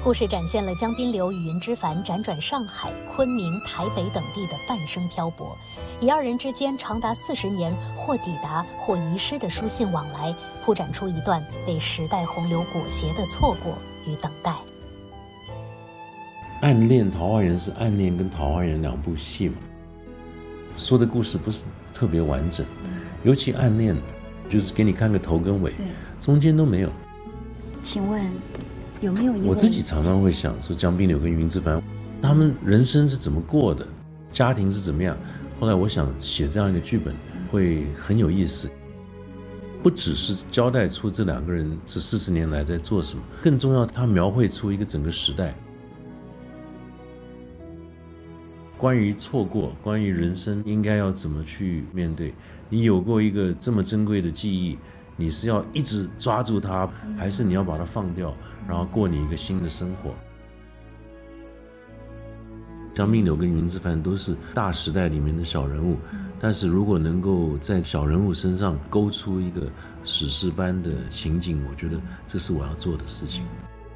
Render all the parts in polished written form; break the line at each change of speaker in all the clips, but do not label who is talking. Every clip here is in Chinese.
故事展现了江滨柳与云之凡辗转上海、昆明、台北等地的半生漂泊，以二人之间长达40年或抵达或遗失的书信往来，铺展出一段被时代洪流裹挟的错过与等待。
暗恋桃花源是暗恋跟桃花源2部戏嘛，说的故事不是特别完整，尤其暗恋就是给你看个头跟尾，中间都没有。
请问有没有？
我自己常常会想说，江滨柳跟云之凡他们人生是怎么过的，家庭是怎么样。后来我想写这样一个剧本会很有意思，不只是交代出这2个人这40年来在做什么，更重要他描绘出一个整个时代，关于错过，关于人生应该要怎么去面对。你有过一个这么珍贵的记忆，你是要一直抓住它，还是你要把它放掉，然后过你一个新的生活？江滨柳跟云之凡都是大时代里面的小人物，但是如果能够在小人物身上勾出一个史诗般的情景，我觉得这是我要做的事情。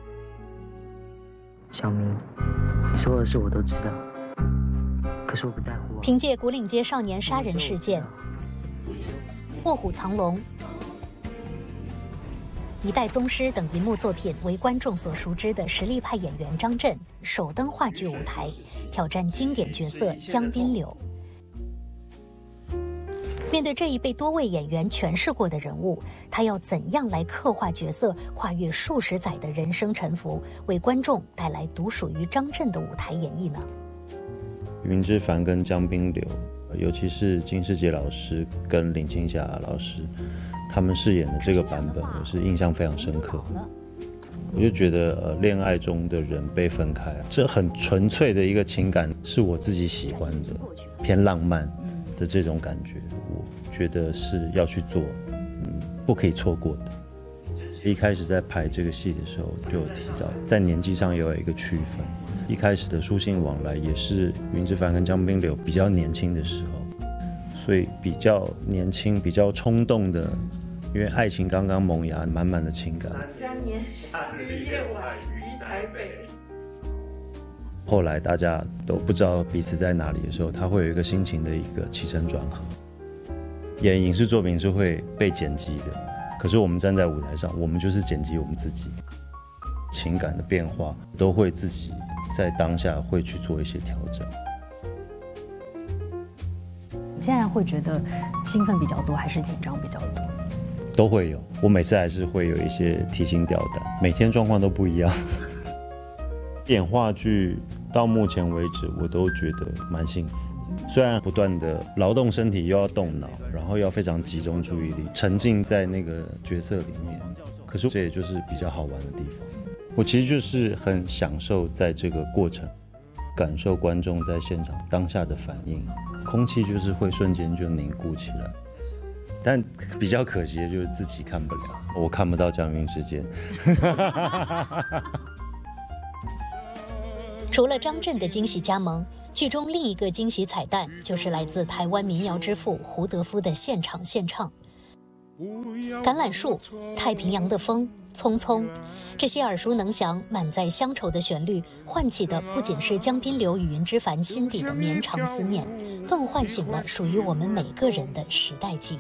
小明，你所有的事我都知道，可是我不在乎。
凭借牯岭街少年杀人事件、卧虎藏龙、一代宗师等银幕作品为观众所熟知的实力派演员张震首登话剧舞台，挑战经典角色江滨柳。面对这一被多位演员诠释过的人物，他要怎样来刻画角色跨越数十载的人生沉浮，为观众带来独属于张震的舞台演绎呢？
云之凡跟江滨柳，尤其是金士杰老师跟林青霞老师他们饰演的这个版本，我是印象非常深刻。我就觉得恋爱中的人被分开，这很纯粹的一个情感，是我自己喜欢的偏浪漫的这种感觉，我觉得是要去做，不可以错过的。一开始在拍这个戏的时候就有提到，在年纪上也有一个区分。一开始的书信往来也是云之凡跟江滨柳比较年轻的时候，所以比较年轻、比较冲动的，因为爱情刚刚萌芽，满满的情感。
3年夏日夜晚于台北。
后来大家都不知道彼此在哪里的时候，他会有一个心情的一个起承转合。演影视作品是会被剪辑的，可是我们站在舞台上，我们就是剪辑我们自己，情感的变化都会自己在当下会去做一些调整。
现在会觉得兴奋比较多，还是紧张比较多？
都会有，我每次还是会有一些提心吊胆，每天状况都不一样。演话剧到目前为止，我都觉得蛮幸福的。虽然不断的劳动身体，又要动脑，然后要非常集中注意力，沉浸在那个角色里面，可是这也就是比较好玩的地方。我其实就是很享受在这个过程，感受观众在现场当下的反应，空气就是会瞬间就凝固起来。但比较可惜的就是自己看不了，我看不到江云之间。
除了张震的惊喜加盟，剧中另一个惊喜彩蛋就是来自台湾民谣之父胡德夫的现场献唱。橄榄树、太平洋的风、匆匆，这些耳熟能详、满载乡愁的旋律，唤起的不仅是江滨柳与云之凡心底的绵长思念，更唤醒了属于我们每个人的时代记忆。